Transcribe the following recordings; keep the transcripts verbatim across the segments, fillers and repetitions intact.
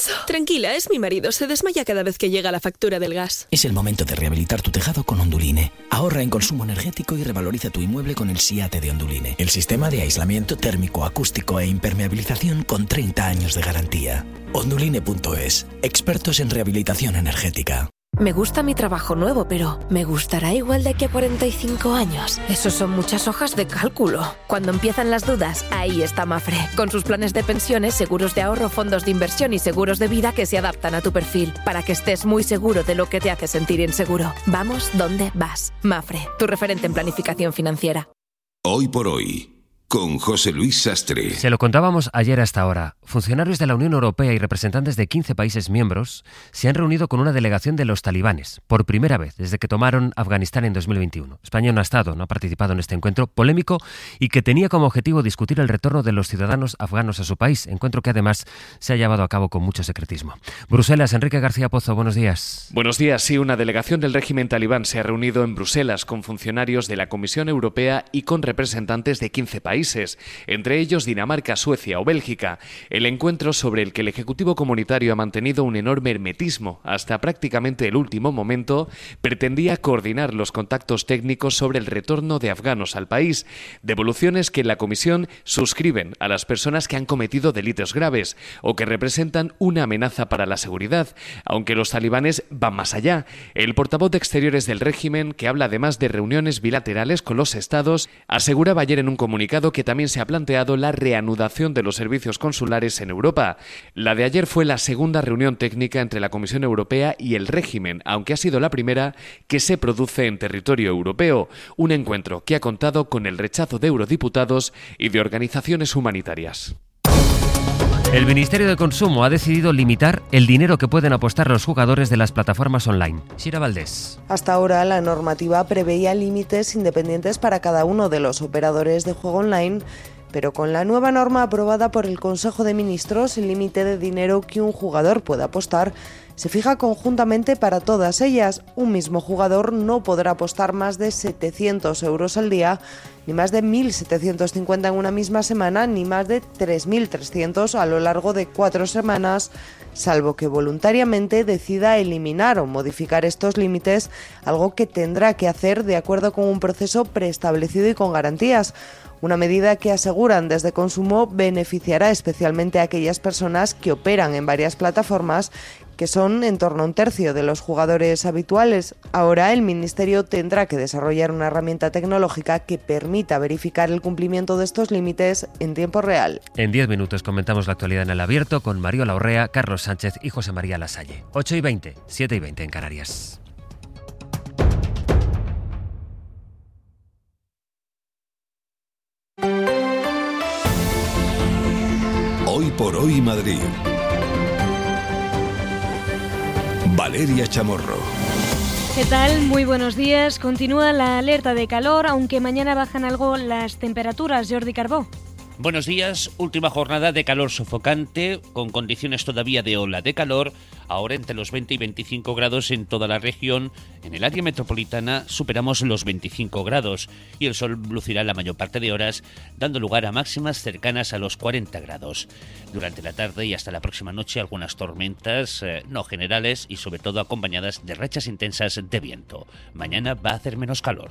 eso? Tranquila, es mi marido. Se desmaya cada vez que llega la factura del gas. Es el momento de rehabilitar tu tejado con Onduline. Ahorra en consumo energético y revaloriza tu inmueble con el SIATE de Onduline. El sistema de aislamiento térmico, acústico e impermeabilización con treinta años de garantía. Onduline punto es. Expertos en rehabilitación energética. Me gusta mi trabajo nuevo, pero ¿me gustará igual de aquí a cuarenta y cinco años? Esos son muchas hojas de cálculo. Cuando empiezan las dudas, ahí está Mafre. Con sus planes de pensiones, seguros de ahorro, fondos de inversión y seguros de vida que se adaptan a tu perfil, para que estés muy seguro de lo que te hace sentir inseguro. Vamos donde vas. Mafre, tu referente en planificación financiera. Hoy por hoy, con José Luis Sastre. Se lo contábamos ayer hasta ahora. Funcionarios de la Unión Europea y representantes de quince países miembros se han reunido con una delegación de los talibanes, por primera vez desde que tomaron Afganistán en dos mil veintiuno. España no ha estado, no ha participado en este encuentro polémico y que tenía como objetivo discutir el retorno de los ciudadanos afganos a su país, encuentro que además se ha llevado a cabo con mucho secretismo. Bruselas, Enrique García Pozo, buenos días. Buenos días. Sí, una delegación del régimen talibán se ha reunido en Bruselas con funcionarios de la Comisión Europea y con representantes de quince países, entre ellos Dinamarca, Suecia o Bélgica. El encuentro, sobre el que el Ejecutivo Comunitario ha mantenido un enorme hermetismo hasta prácticamente el último momento, pretendía coordinar los contactos técnicos sobre el retorno de afganos al país, devoluciones que en la Comisión suscriben a las personas que han cometido delitos graves o que representan una amenaza para la seguridad, aunque los talibanes van más allá. El portavoz de Exteriores del régimen, que habla además de reuniones bilaterales con los estados, aseguraba ayer en un comunicado que también se ha planteado la reanudación de los servicios consulares en Europa. La de ayer fue la segunda reunión técnica entre la Comisión Europea y el régimen, aunque ha sido la primera que se produce en territorio europeo. Un encuentro que ha contado con el rechazo de eurodiputados y de organizaciones humanitarias. El Ministerio de Consumo ha decidido limitar el dinero que pueden apostar los jugadores de las plataformas online. Sira Valdés. Hasta ahora la normativa preveía límites independientes para cada uno de los operadores de juego online, pero con la nueva norma aprobada por el Consejo de Ministros, el límite de dinero que un jugador puede apostar se fija conjuntamente para todas ellas. Un mismo jugador no podrá apostar más de setecientos euros al día, ni más de mil setecientos cincuenta en una misma semana, ni más de tres mil trescientos a lo largo de cuatro semanas, salvo que voluntariamente decida eliminar o modificar estos límites, algo que tendrá que hacer de acuerdo con un proceso preestablecido y con garantías. Una medida que, aseguran desde Consumo, beneficiará especialmente a aquellas personas que operan en varias plataformas, que son en torno a un tercio de los jugadores habituales. Ahora el Ministerio tendrá que desarrollar una herramienta tecnológica que permita verificar el cumplimiento de estos límites en tiempo real. En diez minutos comentamos la actualidad en El Abierto con Mariola Orrea, Carlos Sánchez y José María Lasalle. ocho y veinte, siete y veinte en Canarias. Hoy por hoy Madrid. Valeria Chamorro. ¿Qué tal? Muy buenos días. Continúa la alerta de calor, aunque mañana bajan algo las temperaturas. Jordi Carbó. Buenos días, última jornada de calor sofocante, con condiciones todavía de ola de calor, ahora entre los veinte y veinticinco grados en toda la región. En el área metropolitana superamos los veinticinco grados y el sol lucirá la mayor parte de horas, dando lugar a máximas cercanas a los cuarenta grados. Durante la tarde y hasta la próxima noche algunas tormentas, eh, no generales y sobre todo acompañadas de rachas intensas de viento. Mañana va a hacer menos calor.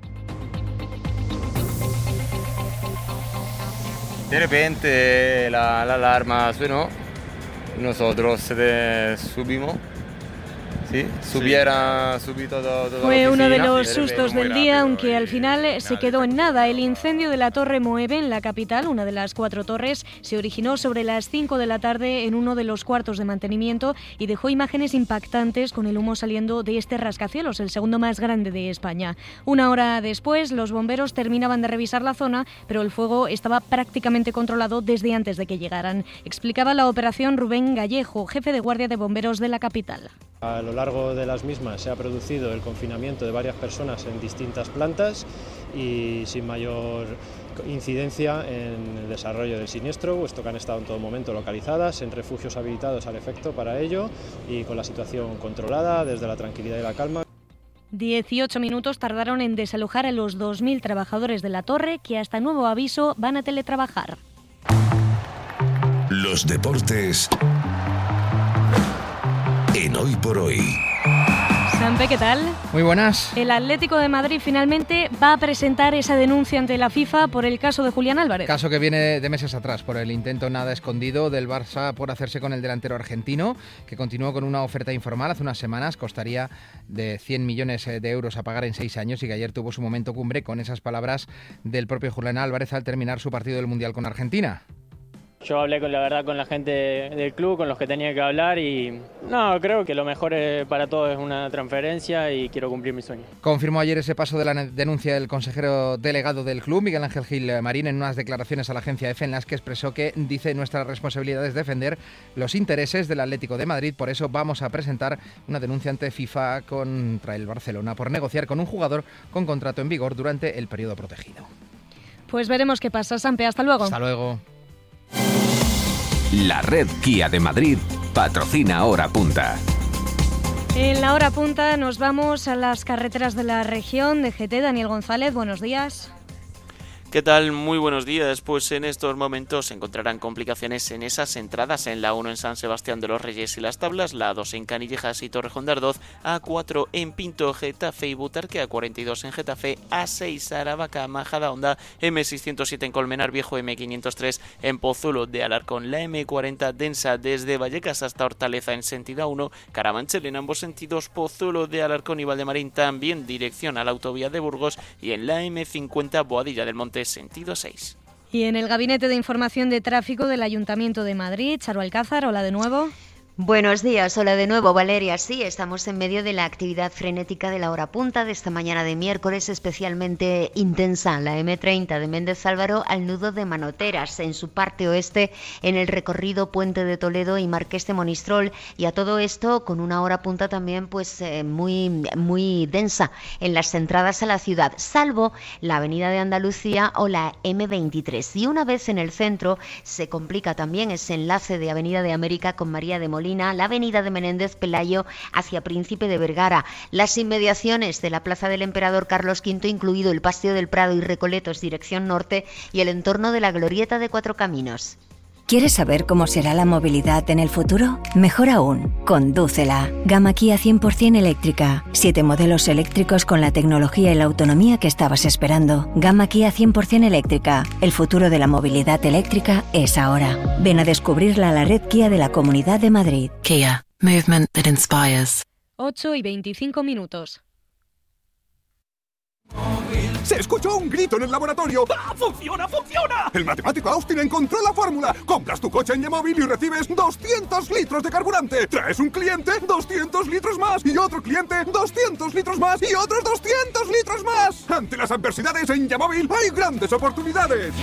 De repente la, la alarma suenó, nosotros eh, subimos, ¿sí? Subiera, sí. subí todo, todo Fue uno de los de sustos del día, aunque al final se quedó en nada. El incendio de la Torre Moeve en la capital, una de las cuatro torres, se originó sobre las cinco de la tarde en uno de los cuartos de mantenimiento y dejó imágenes impactantes con el humo saliendo de este rascacielos, el segundo más grande de España. Una hora después, los bomberos terminaban de revisar la zona, pero el fuego estaba prácticamente controlado desde antes de que llegaran. Explicaba la operación Rubén Gallejo, jefe de guardia de bomberos de la capital. A lo largo de las mismas se ha producido el confinamiento de varias personas en distintas plantas y sin mayor incidencia en el desarrollo del siniestro, puesto que han estado en todo momento localizadas en refugios habilitados al efecto para ello y con la situación controlada desde la tranquilidad y la calma. dieciocho minutos tardaron en desalojar a los dos mil trabajadores de la torre, que hasta nuevo aviso van a teletrabajar. Los deportes en Hoy por Hoy. Sampe, ¿qué tal? Muy buenas. El Atlético de Madrid finalmente va a presentar esa denuncia ante la FIFA por el caso de Julián Álvarez. Caso que viene de meses atrás por el intento nada escondido del Barça por hacerse con el delantero argentino, que continuó con una oferta informal hace unas semanas, costaría de cien millones de euros a pagar en seis años y que ayer tuvo su momento cumbre con esas palabras del propio Julián Álvarez al terminar su partido del Mundial con Argentina. Yo hablé con la verdad con la gente del club, con los que tenía que hablar y no, creo que lo mejor para todos es una transferencia y quiero cumplir mi sueño. Confirmó ayer ese paso de la denuncia del consejero delegado del club, Miguel Ángel Gil Marín, en unas declaraciones a la agencia EFE en las que expresó que, dice, nuestra responsabilidad es defender los intereses del Atlético de Madrid, por eso vamos a presentar una denuncia ante FIFA contra el Barcelona por negociar con un jugador con contrato en vigor durante el periodo protegido. Pues veremos qué pasa, Sampe, hasta luego. Hasta luego. La red Kia de Madrid patrocina Hora Punta. En la Hora Punta nos vamos a las carreteras de la región de G T. Daniel González, buenos días. ¿Qué tal? Muy buenos días. Pues en estos momentos se encontrarán complicaciones en esas entradas, en la uno en San Sebastián de los Reyes y Las Tablas, la dos en Canillejas y Torrejón de Ardoz, A cuatro en Pinto, Getafe y Butarque, A cuarenta y dos en Getafe, A seis Aravaca, Majadahonda, eme seiscientos siete en Colmenar Viejo, eme quinientos tres en Pozuelo de Alarcón, la eme cuarenta densa desde Vallecas hasta Hortaleza en sentido A uno, Carabanchel en ambos sentidos, Pozuelo de Alarcón y Valdemarín también dirección a la autovía de Burgos y en la eme cincuenta Boadilla del Monte sentido seis. Y en el Gabinete de Información de Tráfico del Ayuntamiento de Madrid, Charo Alcázar, hola de nuevo. Buenos días, hola de nuevo Valeria. Sí, estamos en medio de la actividad frenética de la hora punta de esta mañana de miércoles, especialmente intensa, la eme treinta de Méndez Álvaro al nudo de Manoteras, en su parte oeste, en el recorrido Puente de Toledo y Marqués de Monistrol, y a todo esto con una hora punta también pues eh, muy, muy densa en las entradas a la ciudad, salvo la Avenida de Andalucía o la eme veintitrés. Y una vez en el centro se complica también ese enlace de Avenida de América con María de Molina, la avenida de Menéndez Pelayo hacia Príncipe de Vergara, las inmediaciones de la Plaza del Emperador Carlos quinto, incluido el Paseo del Prado y Recoletos dirección norte, y el entorno de la Glorieta de Cuatro Caminos. ¿Quieres saber cómo será la movilidad en el futuro? Mejor aún, condúcela. Gama Kia cien por ciento eléctrica. Siete modelos eléctricos con la tecnología y la autonomía que estabas esperando. Gama Kia cien por ciento eléctrica. El futuro de la movilidad eléctrica es ahora. Ven a descubrirla a la red Kia de la Comunidad de Madrid. Kia. Movement that inspires. ocho y veinticinco minutos. Se escuchó un grito en el laboratorio. ¡Ah, funciona, funciona! El matemático Austin encontró la fórmula. Compras tu coche en Yamóvil y recibes doscientos litros de carburante. Traes un cliente, doscientos litros más. Y otro cliente, doscientos litros más. Y otros doscientos litros más. Ante las adversidades en Yamóvil hay grandes oportunidades.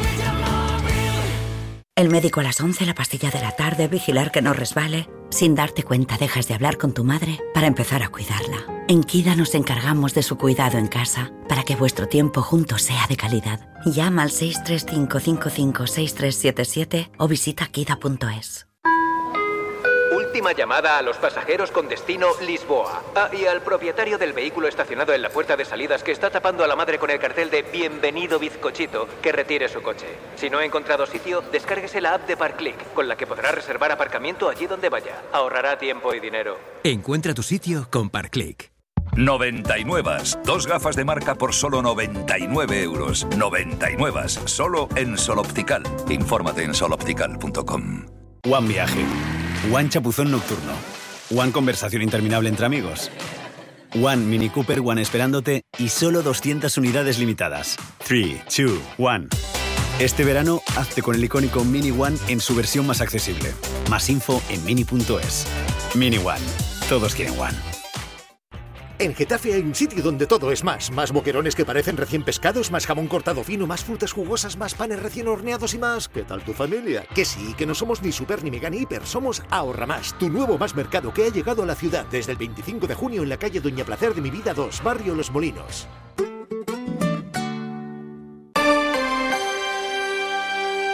El médico a las once, la pastilla de la tarde, vigilar que no resbale. Sin darte cuenta dejas de hablar con tu madre para empezar a cuidarla. En Kida nos encargamos de su cuidado en casa para que vuestro tiempo juntos sea de calidad. Llama al seis tres cinco cinco cinco seis tres siete siete o visita kida punto es. Última llamada a los pasajeros con destino Lisboa. Ah, y al propietario del vehículo estacionado en la puerta de salidas que está tapando a la madre con el cartel de Bienvenido Bizcochito, que retire su coche. Si no ha encontrado sitio, descárguese la app de Parkclick, con la que podrá reservar aparcamiento allí donde vaya. Ahorrará tiempo y dinero. Encuentra tu sitio con Parkclick. noventa y nueve. Dos gafas de marca por solo noventa y nueve euros. noventa y nueve. Solo en Sol Optical. Infórmate en sol optical punto com. One Viaje. One Chapuzón Nocturno. One Conversación Interminable entre amigos. One Mini Cooper One esperándote y solo doscientas unidades limitadas. tres, dos, uno. Este verano, hazte con el icónico Mini One en su versión más accesible. Más info en mini punto es. Mini One. Todos quieren One. En Getafe hay un sitio donde todo es más. Más boquerones que parecen recién pescados, más jamón cortado fino, más frutas jugosas, más panes recién horneados y más. ¿Qué tal tu familia? Que sí, que no somos ni super ni mega ni hiper, somos Ahorra Más, tu nuevo Más Mercado que ha llegado a la ciudad desde el veinticinco de junio en la calle Doña Placer de mi vida dos, barrio Los Molinos.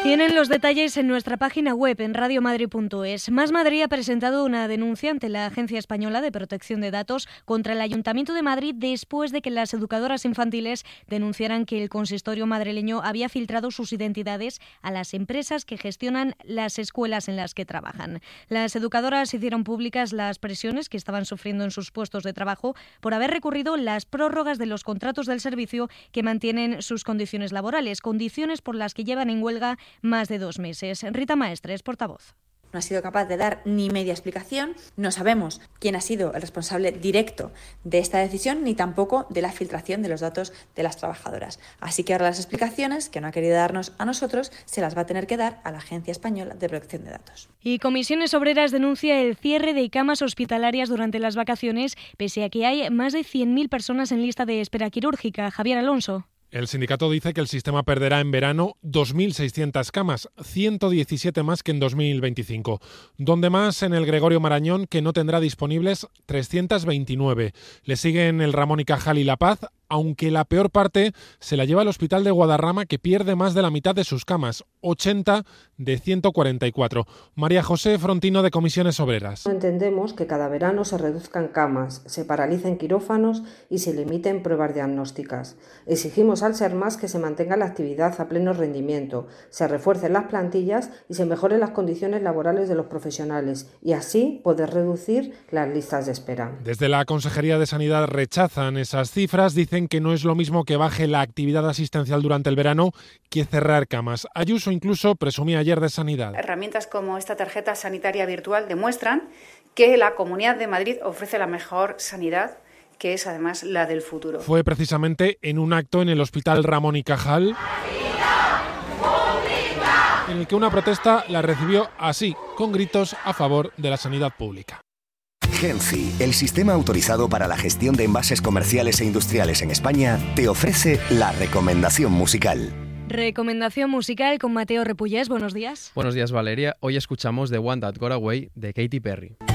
Tienen los detalles en nuestra página web en radio madrid punto es. Más Madrid ha presentado una denuncia ante la Agencia Española de Protección de Datos contra el Ayuntamiento de Madrid después de que las educadoras infantiles denunciaran que el consistorio madrileño había filtrado sus identidades a las empresas que gestionan las escuelas en las que trabajan. Las educadoras hicieron públicas las presiones que estaban sufriendo en sus puestos de trabajo por haber recurrido las prórrogas de los contratos del servicio que mantienen sus condiciones laborales, condiciones por las que llevan en huelga más de dos meses. Rita Maestres, portavoz. No ha sido capaz de dar ni media explicación, no sabemos quién ha sido el responsable directo de esta decisión, ni tampoco de la filtración de los datos de las trabajadoras. Así que ahora las explicaciones que no ha querido darnos a nosotros se las va a tener que dar a la Agencia Española de Protección de Datos. Y Comisiones Obreras denuncia el cierre de camas hospitalarias durante las vacaciones, pese a que hay más de cien mil personas en lista de espera quirúrgica. Javier Alonso. El sindicato dice que el sistema perderá en verano dos mil seiscientas camas, ciento diecisiete más que en dos mil veinticinco. Donde más en el Gregorio Marañón, que no tendrá disponibles trescientas veintinueve. Le siguen el Ramón y Cajal y La Paz, aunque la peor parte se la lleva el Hospital de Guadarrama, que pierde más de la mitad de sus camas, ochenta de ciento cuarenta y cuatro. María José Frontino, de Comisiones Obreras. Entendemos que cada verano se reduzcan camas, se paralicen quirófanos y se limiten pruebas diagnósticas. Exigimos al SERMAS que se mantenga la actividad a pleno rendimiento, se refuercen las plantillas y se mejoren las condiciones laborales de los profesionales y así poder reducir las listas de espera. Desde la Consejería de Sanidad rechazan esas cifras, dicen que no es lo mismo que baje la actividad asistencial durante el verano que cerrar camas. Ayuso incluso presumía ayer de Sanidad. Herramientas como esta tarjeta sanitaria virtual demuestran que la Comunidad de Madrid ofrece la mejor sanidad, que es además la del futuro. Fue precisamente en un acto en el Hospital Ramón y Cajal en el que una protesta la recibió así, con gritos a favor de la sanidad pública. Genci, el sistema autorizado para la gestión de envases comerciales e industriales en España, te ofrece la recomendación musical. Recomendación musical con Mateo Repullés. Buenos días. Buenos días, Valeria. Hoy escuchamos The One That Got Away de Katy Perry.